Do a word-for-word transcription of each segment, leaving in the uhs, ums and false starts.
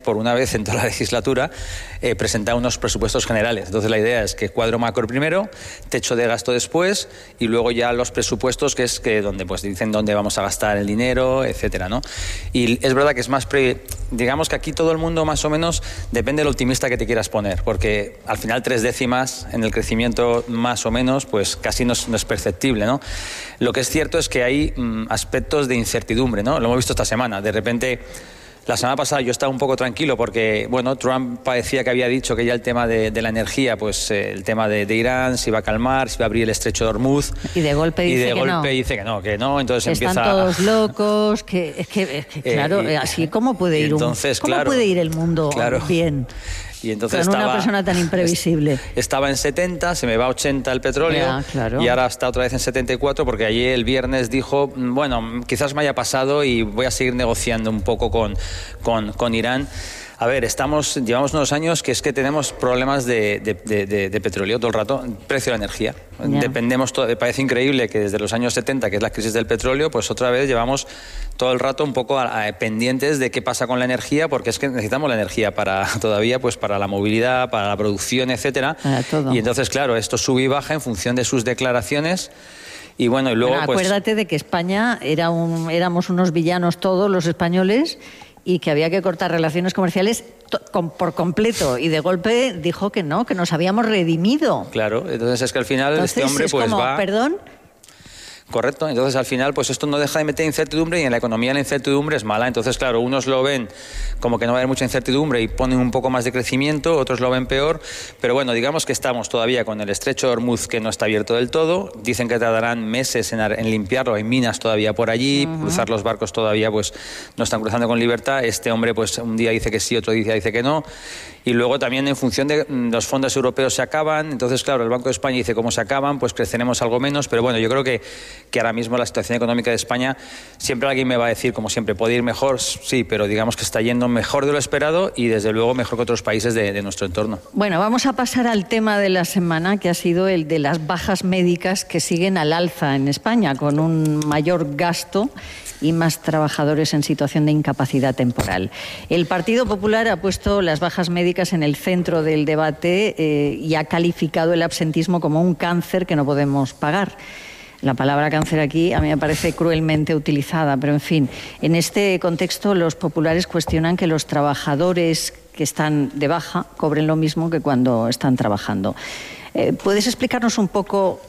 por una vez en toda la legislatura, eh, presentar unos presupuestos generales. Entonces la idea es que cuadro macro primero, techo de gasto después y luego ya los presupuestos, que es que donde pues dicen dónde vamos a gastar el dinero, etcétera, ¿no? Y es verdad que es más pre, digamos que aquí todo el mundo más o menos depende del optimista que te quieras poner, porque al final tres décimas en el crecimiento más o menos, pues casi no es, no es perceptible, ¿no? Lo que es cierto es que hay mm, aspectos de incertidumbre, ¿no? Lo hemos visto esta semana. De repente, la semana pasada yo estaba un poco tranquilo porque, bueno, Trump parecía que había dicho que ya el tema de, de la energía, pues eh, el tema de, de Irán se iba a calmar, se iba a abrir el estrecho de Hormuz. Y de golpe dice y de que golpe no. dice que no, que no, entonces Están empieza... todos locos, que es que, es que claro, Eh, y- así cómo puede ir entonces, un, ¿cómo claro, puede ir el mundo claro. bien? Y entonces Con una estaba, persona tan imprevisible. Estaba en setenta, se me va a ochenta el petróleo, Ya, claro. y ahora está otra vez en setenta y cuatro porque ayer el viernes dijo, bueno, quizás me haya pasado y voy a seguir negociando un poco con, con, con Irán. A ver, estamos, llevamos unos años que es que tenemos problemas de, de, de, de, de petróleo todo el rato, precio de la energía. Ya. Dependemos, todo, parece increíble que desde los años setenta, que es la crisis del petróleo, pues otra vez llevamos todo el rato un poco a, a, pendientes de qué pasa con la energía, porque es que necesitamos la energía para todavía, pues para la movilidad, para la producción, etcétera. Para todo. Y entonces, claro, esto sube y baja en función de sus declaraciones. Y bueno, y luego, Bueno, pues, acuérdate de que España era un, éramos unos villanos todos los españoles y que había que cortar relaciones comerciales to- con, por completo, y de golpe dijo que no, que nos habíamos redimido. claro, entonces es que al final Entonces este hombre es pues como, va... perdón, Correcto, entonces al final pues esto no deja de meter incertidumbre, y en la economía la incertidumbre es mala. Entonces, claro, unos lo ven como que no va a haber mucha incertidumbre y ponen un poco más de crecimiento, otros lo ven peor, pero bueno, digamos que estamos todavía con el estrecho de Hormuz, que no está abierto del todo. Dicen que tardarán meses en, ar- en limpiarlo, hay minas todavía por allí, uh-huh. cruzar los barcos todavía pues no están cruzando con libertad. Este hombre pues un día dice que sí, otro día dice que no. Y luego también en función de mm, los fondos europeos se acaban, entonces claro, el Banco de España dice cómo se acaban, pues creceremos algo menos, pero bueno, yo creo que, que ahora mismo la situación económica de España, siempre alguien me va a decir, como siempre, puede ir mejor, sí, pero digamos que está yendo mejor de lo esperado y desde luego mejor que otros países de, de nuestro entorno. bueno, vamos a pasar al tema de la semana, que ha sido el de las bajas médicas que siguen al alza en España, con un mayor gasto y más trabajadores en situación de incapacidad temporal. El Partido Popular ha puesto las bajas médicas en el centro del debate eh, y ha calificado el absentismo como un cáncer que no podemos pagar. La palabra cáncer aquí a mí me parece cruelmente utilizada, pero en fin, en este contexto los populares cuestionan que los trabajadores que están de baja cobren lo mismo que cuando están trabajando. Eh, ¿Puedes explicarnos un poco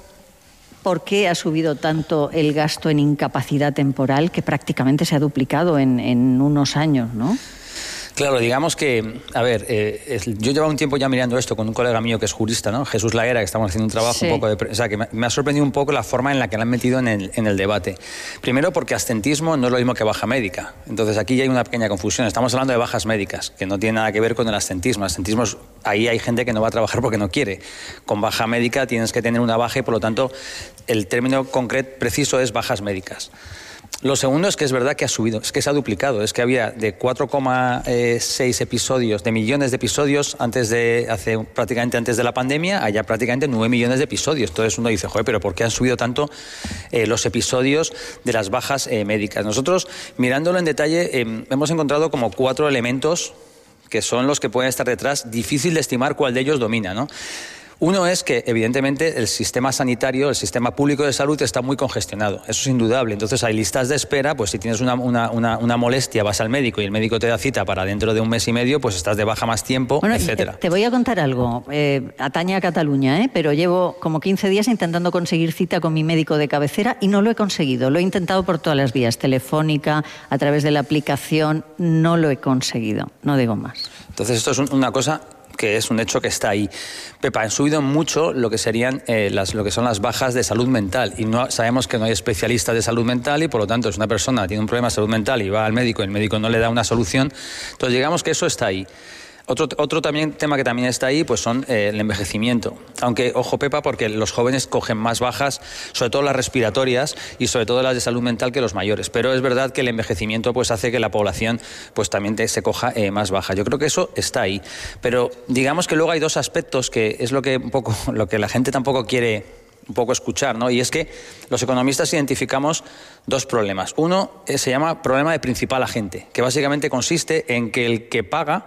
por qué ha subido tanto el gasto en incapacidad temporal, que prácticamente se ha duplicado en, en unos años, ¿no? Claro, digamos que, a ver, eh, es, yo llevaba un tiempo ya mirando esto con un colega mío que es jurista, ¿no? Jesús Laera, que estamos haciendo un trabajo Sí. un poco de... O sea, que me, me ha sorprendido un poco la forma en la que lo han metido en el, en el debate. Primero porque absentismo no es lo mismo que baja médica. Entonces aquí ya hay una pequeña confusión. Estamos hablando de bajas médicas, que no tiene nada que ver con el absentismo. El absentismo es, ahí hay gente que no va a trabajar porque no quiere. Con baja médica tienes que tener una baja y por lo tanto el término concreto preciso es bajas médicas. Lo segundo es que es verdad que ha subido, es que se ha duplicado, es que había de cuatro coma seis episodios, de millones de episodios antes de, hace prácticamente antes de la pandemia, allá prácticamente nueve millones de episodios. Entonces uno dice, joder, pero ¿por qué han subido tanto eh, los episodios de las bajas eh, médicas? Nosotros, mirándolo en detalle, eh, hemos encontrado como cuatro elementos que son los que pueden estar detrás, difícil de estimar cuál de ellos domina, ¿no? Uno es que, evidentemente, el sistema sanitario, el sistema público de salud está muy congestionado. Eso es indudable. Entonces, hay listas de espera, pues si tienes una, una, una, una molestia, vas al médico y el médico te da cita para dentro de un mes y medio, pues estás de baja más tiempo, Bueno, etcétera. Te, te voy a contar algo. Eh, atañe a Cataluña, ¿eh? Pero llevo como quince días intentando conseguir cita con mi médico de cabecera y no lo he conseguido. Lo he intentado por todas las vías, telefónica, a través de la aplicación, no lo he conseguido. No digo más. Entonces, esto es un, una cosa que es un hecho que está ahí. Pepa, han subido mucho lo que serían eh, las, lo que son las bajas de salud mental, y no sabemos que no hay especialistas de salud mental y por lo tanto, si una persona tiene un problema de salud mental y va al médico y el médico no le da una solución, entonces digamos que eso está ahí. Otro, otro también, tema que también está ahí pues son eh, el envejecimiento. Aunque, ojo Pepa, porque los jóvenes cogen más bajas, sobre todo las respiratorias y sobre todo las de salud mental, que los mayores. Pero es verdad que el envejecimiento pues hace que la población pues también te, se coja eh, más baja. Yo creo que eso está ahí. Pero digamos que luego hay dos aspectos que es lo que un poco lo que la gente tampoco quiere un poco escuchar, ¿no? Y es que los economistas identificamos dos problemas. Uno eh, se llama problema de principal agente, que básicamente consiste en que el que paga